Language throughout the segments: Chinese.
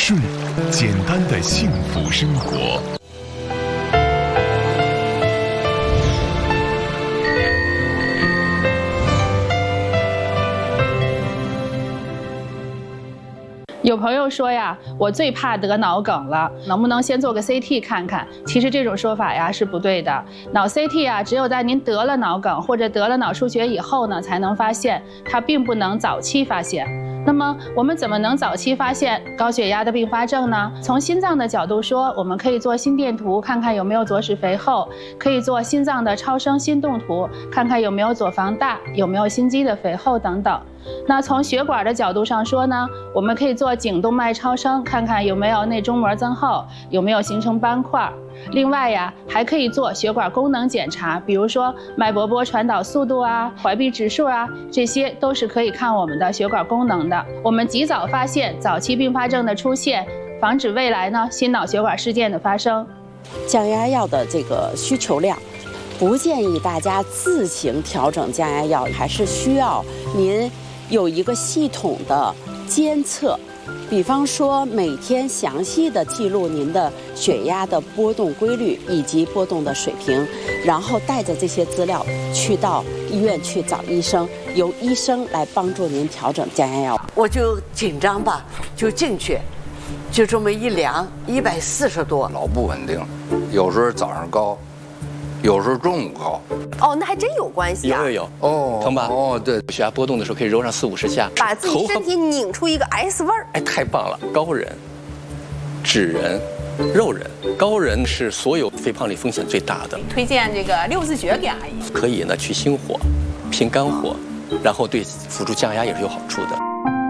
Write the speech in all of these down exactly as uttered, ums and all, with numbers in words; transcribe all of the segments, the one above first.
顺，简单的幸福生活。 有朋友说呀，我最怕得脑梗了，能不能先做个 C T 看看？其实这种说法呀是不对的。脑 C T 啊，只有在您得了脑梗或者得了脑出血以后呢，才能发现，它并不能早期发现。那么我们怎么能早期发现高血压的并发症呢？从心脏的角度说，我们可以做心电图，看看有没有左室肥厚；可以做心脏的超声心动图，看看有没有左房大，有没有心肌的肥厚等等。那从血管的角度上说呢，我们可以做颈动脉超声，看看有没有内中膜增厚，有没有形成斑块。另外呀，还可以做血管功能检查，比如说脉搏波传导速度啊、怀壁指数啊，这些都是可以看我们的血管功能的。我们及早发现早期并发症的出现，防止未来呢心脑血管事件的发生。 降压药的这个需求量，不建议大家自行调整降压药，还是需要您有一个系统的监测。比方说，每天详细的记录您的血压的波动规律以及波动的水平，然后带着这些资料去到医院去找医生，由医生来帮助您调整降压药。 我就紧张吧，就进去，就这么一量，一百四十多， 老不稳定，有时候早上高，有时候中午高。 哦，那还真有关系啊！ 有有有哦， 疼吧？ 哦，对， 血压波动的时候可以揉上四五十下， 把自己身体拧出一个 S 味儿。 哎，太棒了！高人、脂人、肉人，高人是所有肥胖里风险最大的。 推荐这个六字诀给阿姨， 可以呢去心火、平肝火，然后对辅助降压也是有好处的。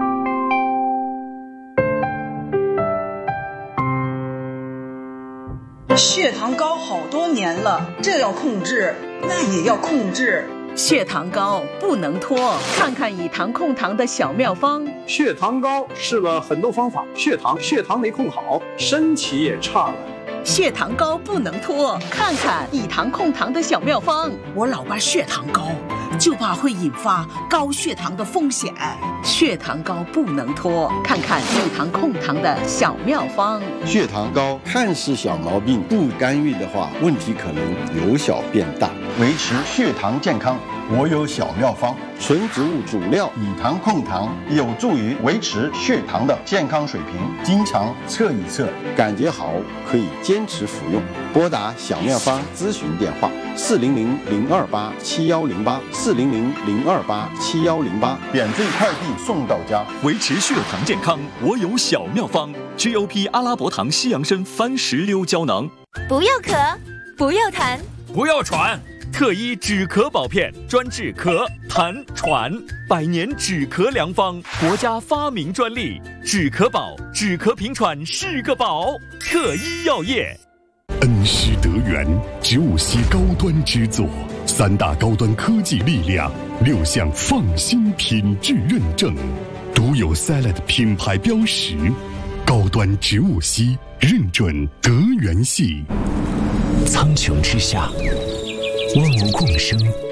血糖高好多年了，这要控制，那也要控制。 血糖高不能拖，看看以糖控糖的小妙方。 血糖高试了很多方法，血糖血糖没控好，身体也差了。 血糖高不能拖，看看以糖控糖的小妙方。 我老爸血糖高，就怕会引发高血糖的风险。 血糖高不能拖，看看以糖控糖的小妙方。 血糖高看似小毛病，不干预的话，问题可能由小变大。维持血糖健康，我有小妙方。纯植物主料以糖控糖，有助于维持血糖的健康水平。经常测一测，感觉好可以坚持服用。拨打小妙方咨询电话：四零零零二八七幺零八，四零零零二八七幺零八，免费快递送到家。 维持血糖健康，我有小妙方。G O P 阿拉伯糖西洋参番石榴胶囊。 不要咳，不要痰， 不要喘。特医止咳宝片，专治咳、痰、喘，百年止咳良方，国家发明专利。止咳宝，止咳平喘是个宝。特医药业。恩施德源植物硒高端之作，三大高端科技力量，六项放心品质认证，独有 Salad 品牌标识，高端植物硒认准德源硒。苍穹之下，万物共生。